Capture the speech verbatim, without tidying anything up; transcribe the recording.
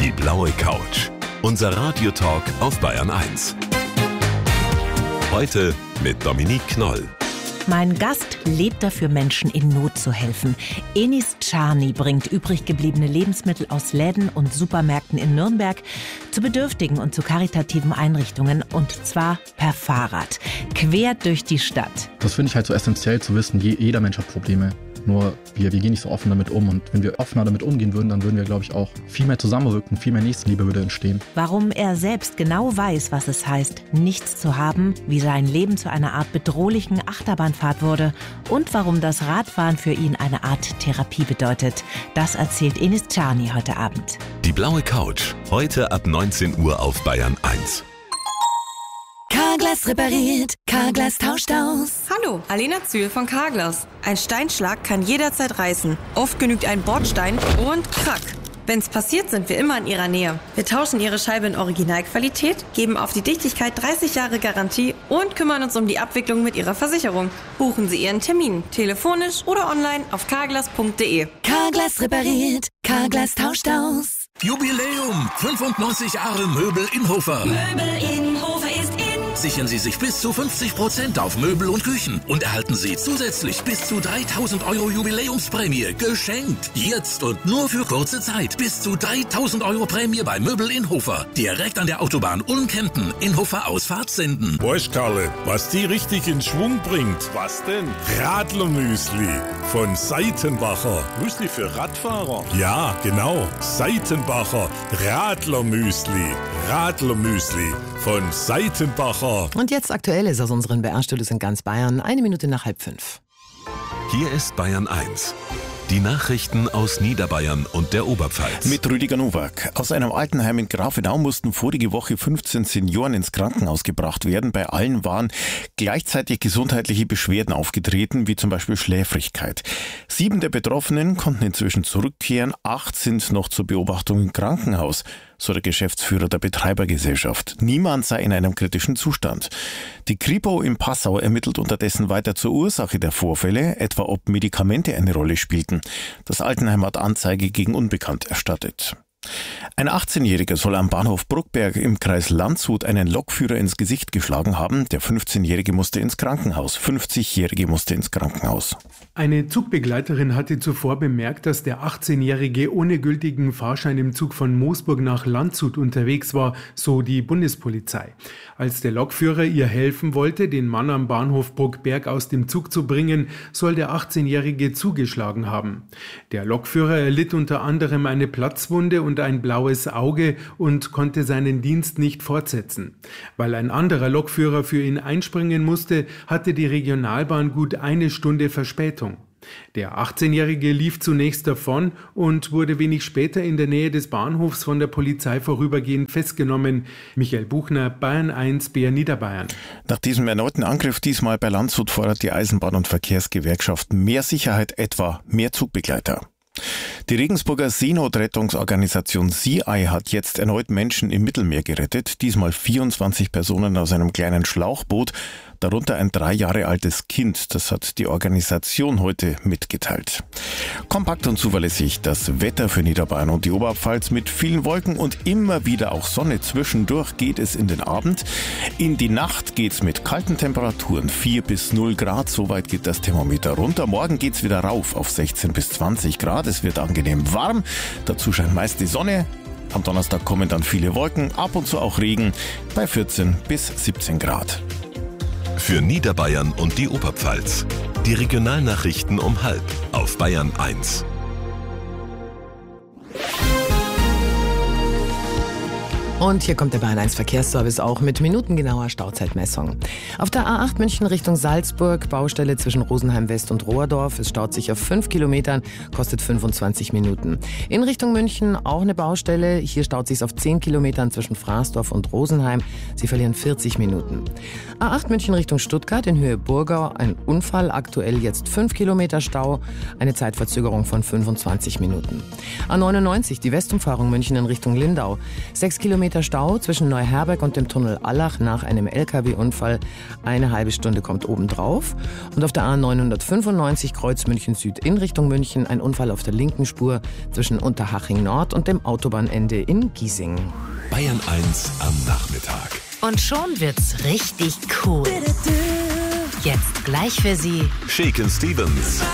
Die blaue Couch. Unser Radiotalk auf Bayern eins. Heute mit Dominique Knoll. Mein Gast lebt dafür, Menschen in Not zu helfen. Enis Czarny bringt übrig gebliebene Lebensmittel aus Läden und Supermärkten in Nürnberg zu bedürftigen und zu karitativen Einrichtungen, und zwar per Fahrrad, quer durch die Stadt. Das finde ich halt so essentiell zu wissen, jeder Mensch hat Probleme. Nur wir, wir gehen nicht so offen damit um. Und wenn wir offener damit umgehen würden, dann würden wir, glaube ich, auch viel mehr zusammenrücken, viel mehr Nächstenliebe würde entstehen. Warum er selbst genau weiß, was es heißt, nichts zu haben, wie sein Leben zu einer Art bedrohlichen Achterbahnfahrt wurde und warum das Radfahren für ihn eine Art Therapie bedeutet, das erzählt Enis Czarny heute Abend. Die blaue Couch. Heute ab neunzehn Uhr auf Bayern eins. Carglass repariert, Carglass tauscht aus. Hallo, Alena Zühl von Carglass. Ein Steinschlag kann jederzeit reißen. Oft genügt ein Bordstein und krack. Wenn's passiert, sind wir immer in Ihrer Nähe. Wir tauschen Ihre Scheibe in Originalqualität, geben auf die Dichtigkeit dreißig Jahre Garantie und kümmern uns um die Abwicklung mit Ihrer Versicherung. Buchen Sie Ihren Termin, telefonisch oder online auf carglass punkt de. Carglass repariert, Carglass tauscht aus. Jubiläum! fünfundneunzig Jahre Möbel Inhofer. Möbel Inhofer ist in. Sichern Sie sich bis zu fünfzig Prozent auf Möbel und Küchen und erhalten Sie zusätzlich bis zu dreitausend Euro Jubiläumsprämie geschenkt. Jetzt und nur für kurze Zeit. Bis zu dreitausend Euro Prämie bei Möbel Inhofer. Direkt an der Autobahn Ulm-Kempten. Inhofer Ausfahrt senden. Weißt, Karle, was die richtig in Schwung bringt? Was denn? Radlermüsli von Seitenbacher. Müsli für Radfahrer? Ja, genau. Seitenbacher Radlermüsli. Radlermüsli von Seitenbacher. Und jetzt Aktuelles aus unseren B R-Studios in ganz Bayern. Eine Minute nach halb fünf. Hier ist Bayern eins. Die Nachrichten aus Niederbayern und der Oberpfalz. Mit Rüdiger Nowak. Aus einem Altenheim in Grafenau mussten vorige Woche fünfzehn Senioren ins Krankenhaus gebracht werden. Bei allen waren gleichzeitig gesundheitliche Beschwerden aufgetreten, wie zum Beispiel Schläfrigkeit. Sieben der Betroffenen konnten inzwischen zurückkehren. Acht sind noch zur Beobachtung im Krankenhaus, so der Geschäftsführer der Betreibergesellschaft. Niemand sei in einem kritischen Zustand. Die Kripo in Passau ermittelt unterdessen weiter zur Ursache der Vorfälle, etwa ob Medikamente eine Rolle spielten. Das Altenheim hat Anzeige gegen Unbekannt erstattet. Ein achtzehnjähriger soll am Bahnhof Bruckberg im Kreis Landshut einen Lokführer ins Gesicht geschlagen haben. Der fünfzehnjährige musste ins Krankenhaus. fünfzigjährige musste ins Krankenhaus. Eine Zugbegleiterin hatte zuvor bemerkt, dass der achtzehnjährige ohne gültigen Fahrschein im Zug von Moosburg nach Landshut unterwegs war, so die Bundespolizei. Als der Lokführer ihr helfen wollte, den Mann am Bahnhof Bruckberg aus dem Zug zu bringen, soll der achtzehnjährige zugeschlagen haben. Der Lokführer erlitt unter anderem eine Platzwunde und ein blaues Auge und konnte seinen Dienst nicht fortsetzen. Weil ein anderer Lokführer für ihn einspringen musste, hatte die Regionalbahn gut eine Stunde Verspätung. Der achtzehnjährige lief zunächst davon und wurde wenig später in der Nähe des Bahnhofs von der Polizei vorübergehend festgenommen. Michael Buchner, Bayern eins, B R Niederbayern. Nach diesem erneuten Angriff diesmal bei Landshut fordert die Eisenbahn- und Verkehrsgewerkschaft mehr Sicherheit, etwa mehr Zugbegleiter. Die Regensburger Seenotrettungsorganisation Sea Eye hat jetzt erneut Menschen im Mittelmeer gerettet, diesmal vierundzwanzig Personen aus einem kleinen Schlauchboot, darunter ein drei Jahre altes Kind. Das hat die Organisation heute mitgeteilt. Kompakt und zuverlässig das Wetter für Niederbayern und die Oberpfalz mit vielen Wolken und immer wieder auch Sonne. Zwischendurch geht es in den Abend. In die Nacht geht's mit kalten Temperaturen, vier bis null Grad, so weit geht das Thermometer runter. Morgen geht's wieder rauf auf sechzehn bis zwanzig Grad. Es wird angenehm warm, dazu scheint meist die Sonne. Am Donnerstag kommen dann viele Wolken, ab und zu auch Regen bei vierzehn bis siebzehn Grad. Für Niederbayern und die Oberpfalz. Die Regionalnachrichten um halb auf Bayern eins. Und hier kommt der Bayern eins Verkehrsservice auch mit minutengenauer Stauzeitmessung. Auf der A acht München Richtung Salzburg, Baustelle zwischen Rosenheim West und Rohrdorf. Es staut sich auf fünf Kilometern, kostet fünfundzwanzig Minuten. In Richtung München auch eine Baustelle. Hier staut sich auf zehn Kilometern zwischen Fraßdorf und Rosenheim. Sie verlieren vierzig Minuten. A acht München Richtung Stuttgart in Höhe Burgau. Ein Unfall, aktuell jetzt fünf Kilometer Stau. Eine Zeitverzögerung von fünfundzwanzig Minuten. A neunundneunzig, die Westumfahrung München in Richtung Lindau. sechs Kilometer Kilometer Stau zwischen Neuherberg und dem Tunnel Allach nach einem L K W-Unfall. Eine halbe Stunde kommt obendrauf. Und auf der A neunhundertfünfundneunzig Kreuz München Süd in Richtung München ein Unfall auf der linken Spur zwischen Unterhaching Nord und dem Autobahnende in Giesing. Bayern eins am Nachmittag. Und schon wird's richtig cool. Jetzt gleich für Sie Shakin' Stevens.